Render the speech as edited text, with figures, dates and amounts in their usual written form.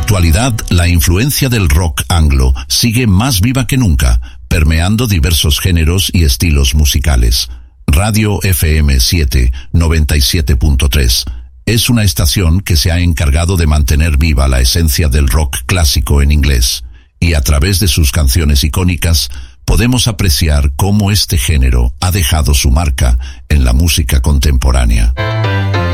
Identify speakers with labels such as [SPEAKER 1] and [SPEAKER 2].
[SPEAKER 1] actualidad, la influencia del rock anglo sigue más viva que nunca, permeando diversos géneros y estilos musicales. Radio FM 7 97.3 es una estación que se ha encargado de mantener viva la esencia del rock clásico en inglés, y a través de sus canciones icónicas podemos apreciar cómo este género ha dejado su marca en la música contemporánea.